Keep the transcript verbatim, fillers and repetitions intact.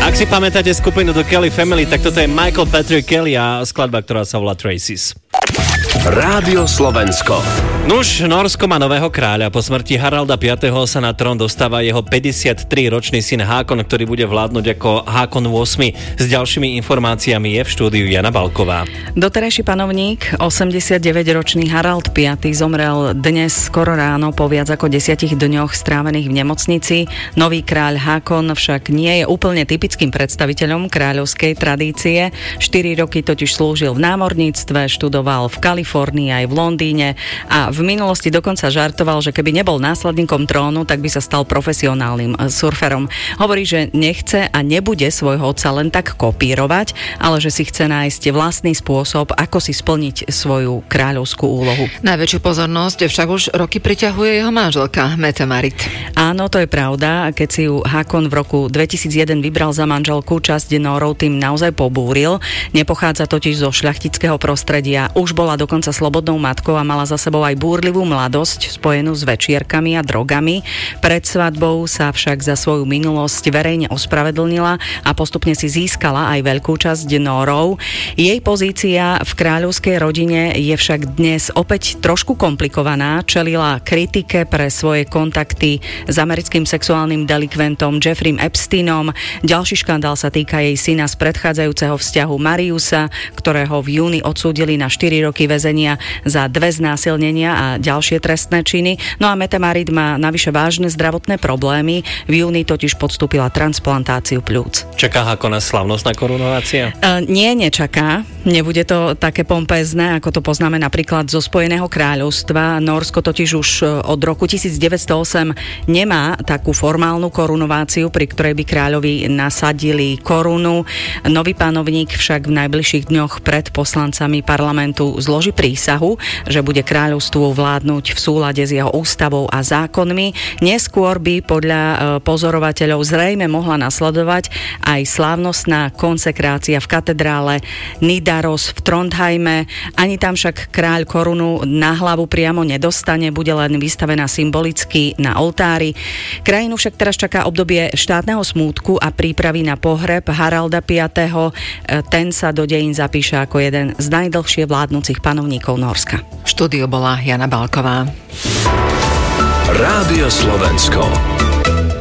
Ak si pamätáte skupinu The Kelly Family, tak toto je Michael Patrick Kelly a skladba, ktorá sa volá Traces. Rádio Slovensko. Nuž, Nórsko má nového kráľa. Po smrti Haralda piateho sa na trón dostáva jeho päťdesiattri-ročný syn Hákon, ktorý bude vládnuť ako Hákon ôsmy. S ďalšími informáciami je v štúdiu Jana Balková. Doterajší panovník, osemdesiatdeväťročný Harald piaty zomrel dnes skoro ráno po viac ako desiatich dňoch strávených v nemocnici. Nový kráľ Hákon však nie je úplne typickým predstaviteľom kráľovskej tradície. štyri roky totiž slúžil v námorníctve, študoval v Kalifornii aj v Londýne a v minulosti dokonca žartoval, že keby nebol následníkom trónu, tak by sa stal profesionálnym surferom. Hovorí, že nechce a nebude svojho otca len tak kopírovať, ale že si chce nájsť vlastný spôsob, ako si splniť svoju kráľovskú úlohu. Najväčšiu pozornosť však už roky priťahuje jeho manželka Mette Marit. Áno, to je pravda. Keď si ju Hákon v roku dvetisícjeden vybral za manželku, časť Nórov tým naozaj pobúril. Nepochádza totiž zo šľachtického prostredia. Už bola dokonca slobodnou matkou a mala za sebou aj búrlivú mladosť spojenú s večierkami a drogami. Pred svadbou sa však za svoju minulosť verejne ospravedlnila a postupne si získala aj veľkú časť Nórov. Jej pozícia v kráľovskej rodine je však dnes opäť trošku komplikovaná. Čelila kritike pre svoje kontakty s americkým sexuálnym delikventom Jeffreym Epsteinom. Ďalší škandál sa týka jej syna z predchádzajúceho vzťahu Mariusa, ktorého v júni odsúdili na štyri roky väzenia za dve znásilnenia a ďalšie trestné činy. No a Mette Marit má navyše vážne zdravotné problémy. V júni totiž podstúpila transplantáciu pľúc. Čaká Hákona slavnostná korunovácia? Uh, nie, nečaká. Nebude to také pompezné, ako to poznáme napríklad zo Spojeného kráľovstva. Nórsko totiž už od roku tisícdeväťstoosem nemá takú formálnu korunováciu, pri ktorej by kráľovi nasadili korunu. Nový panovník však v najbližších dňoch pred poslancami parlamentu zloží prísahu, že bude kráľovstvu vládnuť v súlade s jeho ústavou a zákonmi. Neskôr by podľa pozorovateľov zrejme mohla nasledovať aj slávnostná konsekrácia v katedrále Nidaros v Trondheime. Ani tam však kráľ korunu na hlavu priamo nedostane, bude len vystavená symbolicky na oltári. Krajinu však teraz čaká obdobie štátneho smútku a prípravy na pohreb Haralda piateho. Ten sa do dejín zapíše ako jeden z najdlhšie vládnúcich panovníkov Nórska. V štúdiu bola Jana Balková. Rádio Slovensko.